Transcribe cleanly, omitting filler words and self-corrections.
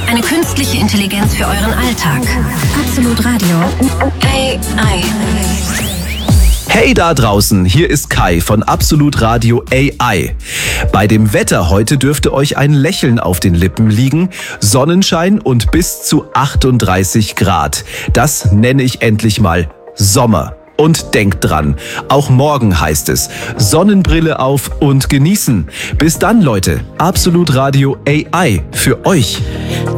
Eine künstliche Intelligenz für euren Alltag. Absolut Radio. AI. Hey da draußen, hier ist Kai von Absolut Radio AI. Bei dem Wetter heute dürfte euch ein Lächeln auf den Lippen liegen. Sonnenschein und bis zu 38 Grad. Das nenne ich endlich mal Sommer. Und denkt dran, auch morgen heißt es Sonnenbrille auf und genießen. Bis dann, Leute. Absolut Radio AI für euch.